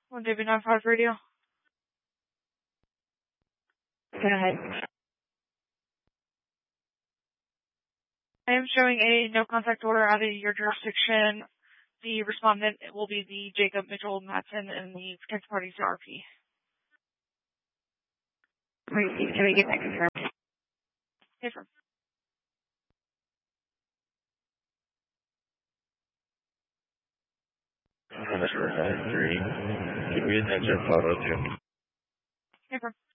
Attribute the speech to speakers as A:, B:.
A: On JB95 radio.
B: Go ahead.
A: I am showing a no contact order out of your jurisdiction. The respondent will be the Jacob Mitchell Matson and the protected parties to RP.
B: Can we get that confirmed?
A: Yes, sir.
C: Mr. 93. Could we attach a photo too?
A: Yes, sir.